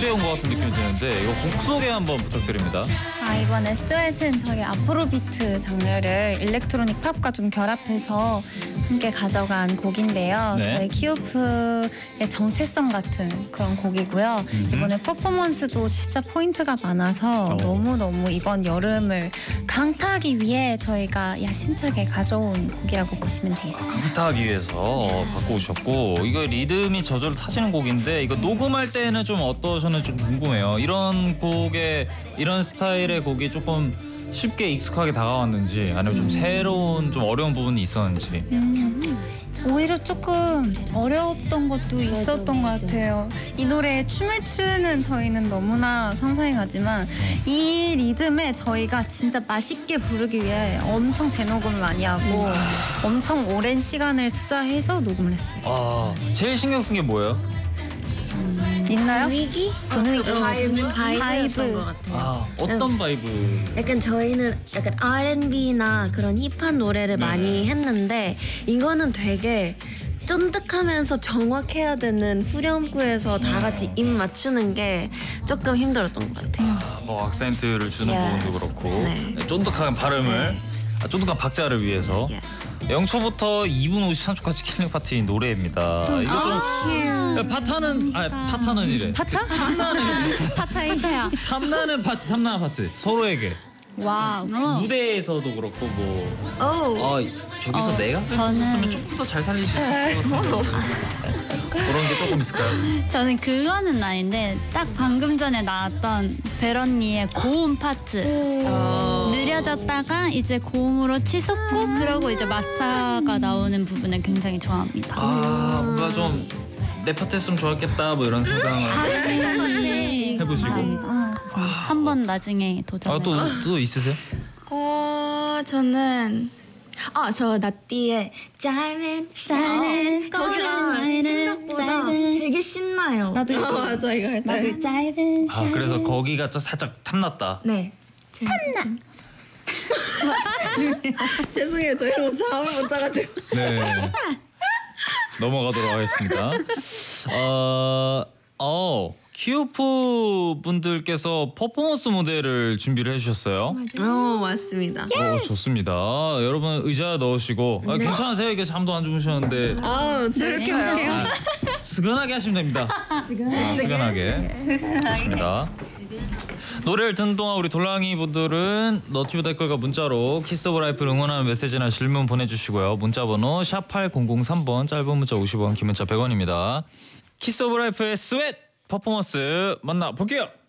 복수해 온 것 같은 느낌이 드는데 이거 곡 소개 한번 부탁드립니다. 이번에 스웨트는 저희 아프로비트 장르를 일렉트로닉 팝과 좀 결합해서 함께 가져간 곡인데요. 네. 저희 키오프의 정체성 같은 그런 곡이고요. 이번에 퍼포먼스도 진짜 포인트가 많아서 너무너무 이번 여름을 강타하기 위해 저희가 야심차게 가져온 곡이라고 보시면 되겠습니다. 강타하기 위해서 갖고 오셨고, 이거 리듬이 저절로 타시는 곡인데 이거 녹음할 때는 좀 어떠셨는지 좀 궁금해요. 이런 곡에 이런 스타일의 곡이 조금 쉽게 익숙하게 다가왔는지 아니면 좀 새로운 좀 어려운 부분이 있었는지. 오히려 조금 어려웠던 것도 있었던 것 같아요. 이 노래에 춤을 추는 저희는 너무나 상상이 가지만 이 리듬에 저희가 진짜 맛있게 부르기 위해 엄청 재녹음을 많이 하고 엄청 오랜 시간을 투자해서 녹음을 했어요. 제일 신경 쓴 게 뭐예요? 있나요? 분위기? 바이브였던 것 같아요. 어떤 바이브? 약간 저희는 약간 R&B나 그런 힙한 노래를 많이 했는데 이거는 되게 쫀득하면서 정확해야 되는 후렴구에서 다 같이 입 맞추는 게 조금 힘들었던 것 같아요. 뭐 악센트를 주는 부분도 그렇고 네. 쫀득한 발음을 쫀득한 박자를 위해서 영초부터 2분 53초까지 킬링 파트인 노래입니다. 이거 좀 파타는 파타는이래. 파타? 파타이. 탐나는 파트 서로에게 와우. 무대에서도 그렇고 뭐 저기서 내가 썼으면 조금 더 잘 살릴 수 있었을 것 같은데 그런 게 조금 있을까요? 저는 그거는 아닌데 딱 방금 전에 나왔던 벨언니의 고음 파트 느려졌다가 이제 고음으로 치솟고 그러고 이제 마스터가 나오는 부분을 굉장히 좋아합니다. 뭔가 좀 내 파트 했으면 좋았겠다 뭐 이런 상상을 해보시고 한번 나중에 도전해. 또 있으세요? 저는 저 나띠의 짧은 짧은 거기가 생각보다 되게 신나요. 나도 이거 맞아 이거 할 때. 나도 짧은 그래서 거기가 좀 살짝 탐났다. 네. 탐나. 죄송해요 저희 뭐 잠을 못 자가지고. 네. 넘어가도록 하겠습니다. 키오프 분들께서 퍼포먼스 무대를 준비를 해주셨어요. 맞습니다. 좋습니다. 여러분 의자 넣으시고 괜찮으세요? 이게 잠도 안 주무셨는데 재밌어요. 스근하게 하시면 됩니다. 스근하게. 좋습니다. 노래를 듣는 동안 우리 돌랑이 분들은 너튜브 댓글과 문자로 키스 오브 라이프를 응원하는 메시지나 질문 보내주시고요. 문자번호 샵8003번, 짧은 문자 50원, 긴 문자 100원입니다. 키스 오브 라이프의 스웨트 퍼포먼스 만나볼게요.